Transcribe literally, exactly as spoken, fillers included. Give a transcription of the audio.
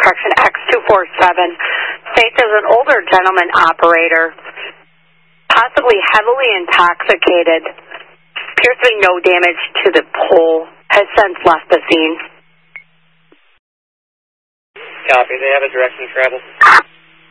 correction, X two four seven, states there's an older gentleman operator, possibly heavily intoxicated. Appears to be no damage to the pole. Has since left the scene. Copy. They have a direction to travel.